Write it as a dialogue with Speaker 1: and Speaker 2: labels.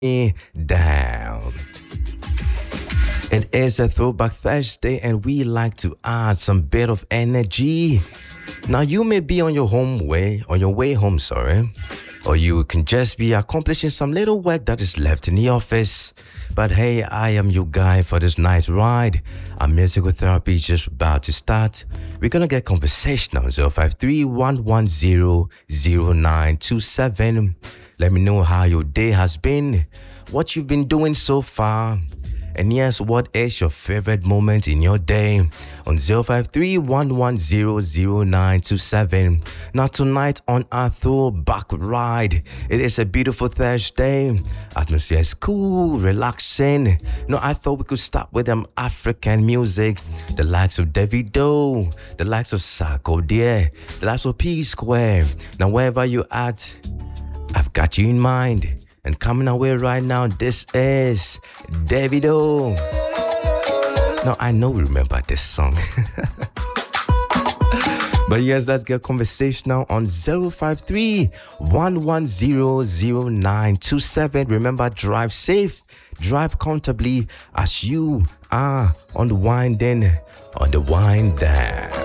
Speaker 1: me down. It is a Throwback Thursday, and we like to add some bit of energy. Now, you may be on your way home, or you can just be accomplishing some little work that is left in the office. But hey, I am your guy for this night ride. Our musical therapy is just about to start. We're gonna get conversational. 053-110-0927. Let me know how your day has been, what you've been doing so far. And yes, what is your favorite moment in your day? On 053-110-0927. Now tonight on our throwback ride, it is a beautiful Thursday. Atmosphere is cool, relaxing. No, I thought we could start with African music. The likes of Davido, the likes of Sarkodie, the likes of P-Square. Now wherever you're at, I've got you in mind. And coming away right now, this is Davido. Now, I know we remember this song. But yes, let's get conversational on 053-110-0927. Remember, drive safe, drive comfortably as you are on the wind down.